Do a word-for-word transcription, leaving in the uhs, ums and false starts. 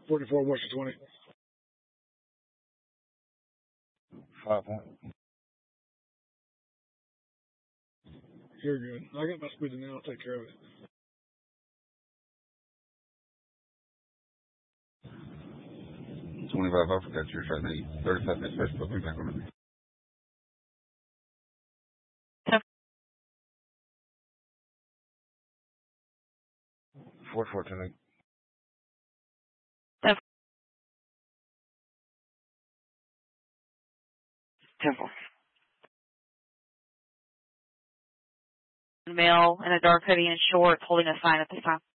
forty-four, what's your twenty? Five point. You're good. I got my speeder now. I'll take care of it. twenty-five, I forgot you're trying to eat. thirty-five, that's first, put me back on it. Four, four, ten, eight. Temple. Male in a dark hoodie and shorts holding a sign at this time.